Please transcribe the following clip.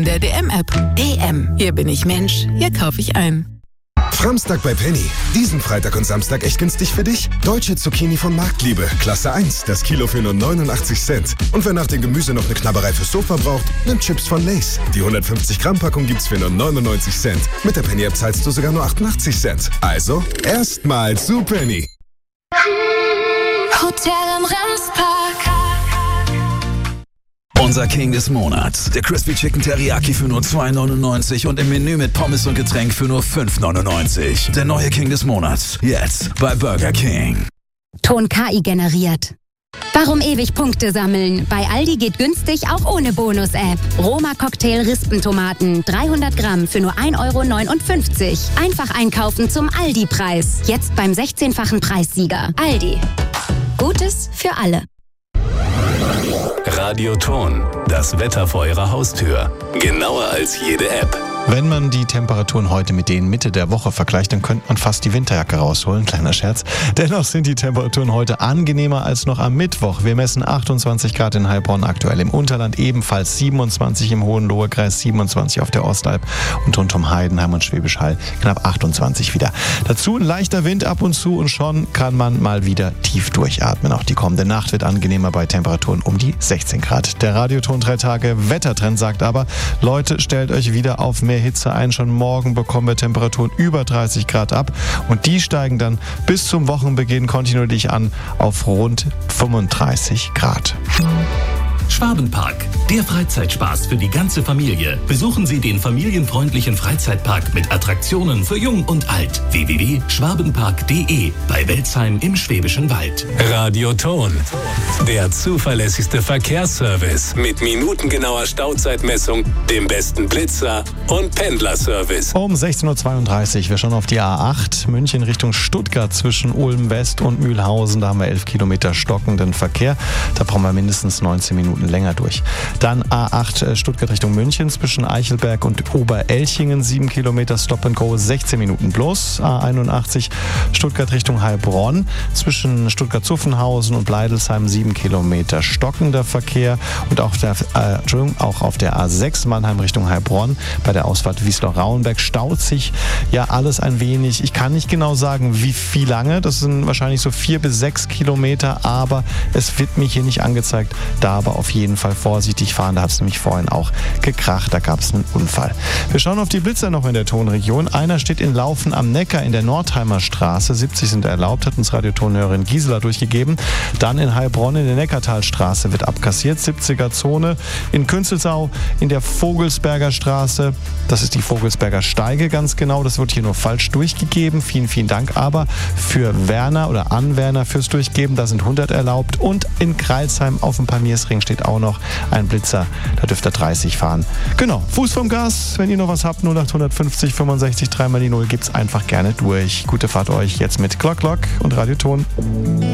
in der DM-App. DM. Hier bin ich Mensch, hier kaufe ich ein. Framstag bei Penny. Diesen Freitag und Samstag echt günstig für dich? Deutsche Zucchini von Marktliebe, Klasse 1, das Kilo für nur 89 Cent. Und wer nach dem Gemüse noch eine Knabberei fürs Sofa braucht, nimmt Chips von Lay's. Die 150 Gramm Packung gibt's für nur 99 Cent. Mit der Penny-App zahlst du sogar nur 88 Cent. Also, erstmal zu Penny. Hotel am Ramspark. Unser King des Monats. Der Crispy Chicken Teriyaki für nur 2,99 und im Menü mit Pommes und Getränk für nur 5,99. Der neue King des Monats. Jetzt bei Burger King. Ton KI generiert. Warum ewig Punkte sammeln? Bei Aldi geht günstig auch ohne Bonus-App. Roma Cocktail Rispentomaten 300 Gramm für nur 1,59 €. Einfach einkaufen zum Aldi-Preis. Jetzt beim 16-fachen Preissieger. Aldi. Gutes für alle. Radioton, das Wetter vor Ihrer Haustür. Genauer als jede App. Wenn man die Temperaturen heute mit denen Mitte der Woche vergleicht, dann könnte man fast die Winterjacke rausholen. Kleiner Scherz. Dennoch sind die Temperaturen heute angenehmer als noch am Mittwoch. Wir messen 28 Grad in Heilbronn, aktuell im Unterland, ebenfalls 27 im Hohenlohe-Kreis, 27 auf der Ostalb und rund um Heidenheim und Schwäbisch Hall knapp 28 wieder. Dazu ein leichter Wind ab und zu und schon kann man mal wieder tief durchatmen. Auch die kommende Nacht wird angenehmer bei Temperaturen um die 16 Grad. Der Radioton 3 Tage Wettertrend sagt aber, Leute, stellt euch wieder auf mehr Hitze ein. Schon morgen bekommen wir Temperaturen über 30 Grad ab und die steigen dann bis zum Wochenbeginn kontinuierlich an auf rund 35 Grad. Schwabenpark, der Freizeitspaß für die ganze Familie. Besuchen Sie den familienfreundlichen Freizeitpark mit Attraktionen für Jung und Alt. www.schwabenpark.de bei Welzheim im Schwäbischen Wald. Radioton, der zuverlässigste Verkehrsservice mit minutengenauer Stauzeitmessung, dem besten Blitzer und Pendlerservice. Um 16.32 Uhr, wir schauen auf die A8, München Richtung Stuttgart zwischen Ulm West und Mühlhausen. Da haben wir 11 Kilometer stockenden Verkehr. Da brauchen wir mindestens 19 Minuten länger durch. Dann A8 Stuttgart Richtung München zwischen Eichelberg und Oberelchingen, 7 Kilometer Stop and Go, 16 Minuten bloß. A81 Stuttgart Richtung Heilbronn zwischen Stuttgart-Zuffenhausen und Bleidelsheim, 7 Kilometer stockender Verkehr. Und auch auf der A6 Mannheim Richtung Heilbronn bei der Ausfahrt Wiesloch-Rauenberg staut sich ja alles ein wenig. Ich kann nicht genau sagen, wie lange. Das sind wahrscheinlich so 4 bis 6 Kilometer, aber es wird mir hier nicht angezeigt. Da aber auf jeden Fall vorsichtig fahren. Da hat es nämlich vorhin auch gekracht. Da gab es einen Unfall. Wir schauen auf die Blitzer noch in der Tonregion. Einer steht in Laufen am Neckar in der Nordheimer Straße. 70 sind erlaubt, hat uns Radiotonhörerin Gisela durchgegeben. Dann in Heilbronn in der Neckartalstraße wird abkassiert. 70er Zone in Künzelsau in der Vogelsberger Straße. Das ist die Vogelsberger Steige ganz genau. Das wird hier nur falsch durchgegeben. Vielen, vielen Dank. Aber für Werner oder an Werner fürs Durchgeben, da sind 100 erlaubt. Und in Kreilsheim auf dem Palmiersring steht auch noch ein Blitzer. Da dürft ihr 30 fahren. Genau, Fuß vom Gas. Wenn ihr noch was habt, 0850 65 3 mal die 0, gibt's einfach gerne durch. Gute Fahrt euch jetzt mit Glock Glock und Radioton.